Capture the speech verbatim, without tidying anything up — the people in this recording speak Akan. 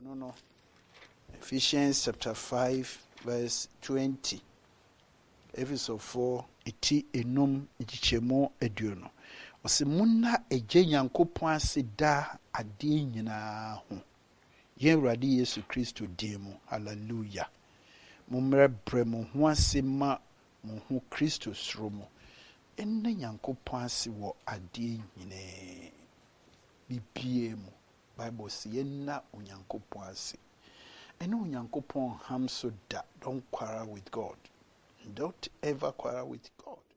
no no. Ephesians chapter five verse twenty. Ephesians four iti enum ichichemo eduno. Ose munna eje Nyankopon ase da ade nyina ho. Yen Awurade Yesu Kristo demu. Hallelujah. Mumre bre mo ho ase ma mo ho Kristo sromo. Enne Nyankopon ase wo ade nyine. Bibie mu. Bible say yenna Onyankopon ase. Ene Onyankopon ham so da. Don't quarrel with God. Don't ever quarrel with God.